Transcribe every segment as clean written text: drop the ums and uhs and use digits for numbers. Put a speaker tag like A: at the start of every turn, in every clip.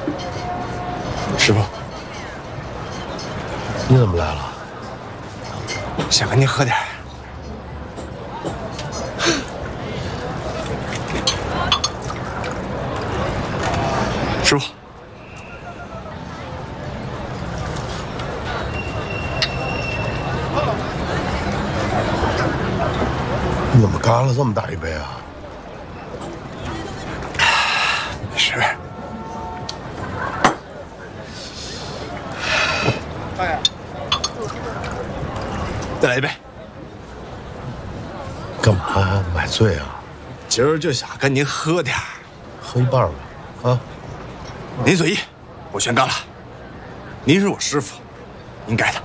A: 师傅，
B: 你怎么来了？
A: 想跟你喝点。师傅，
B: 你怎么干了这么大一杯啊？
A: 没事。再来一杯。
B: 干嘛买醉啊？
A: 今儿就想跟您喝点儿。
B: 喝一半吧，啊！
A: 您随意，我全干了。您是我师傅，应该的。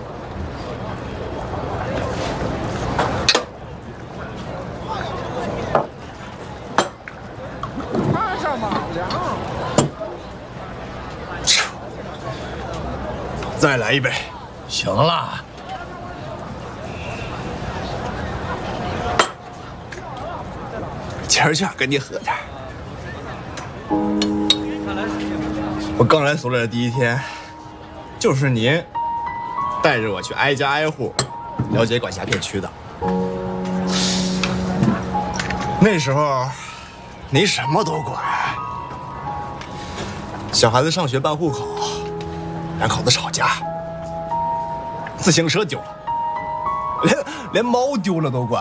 A: 再来一杯。
B: 行了，
A: 今儿就想跟你喝点儿。我刚来所里的第一天，就是您带着我去挨家挨户了解管辖片区的。那时候，您什么都管，小孩子上学办户口，两口子吵架，自行车丢了，连猫丢了都管。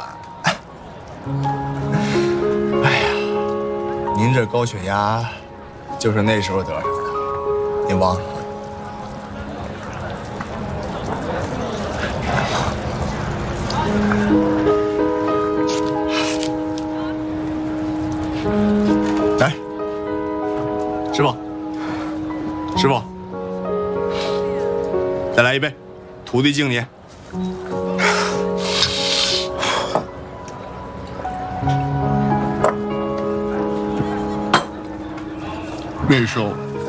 A: 哎呀，您这高血压就是那时候得上的，您忘了？来，师傅，师傅，再来一杯，徒弟敬您。
C: 那时候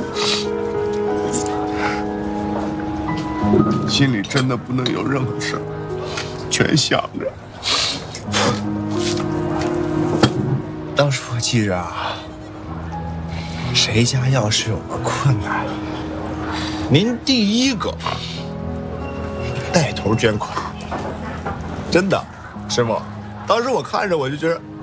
C: 心里真的不能有任何事儿，全想着。
A: 当时我记着啊，谁家要是有个困难，您第一个带头捐款。真的，师傅，当时我看着我就觉得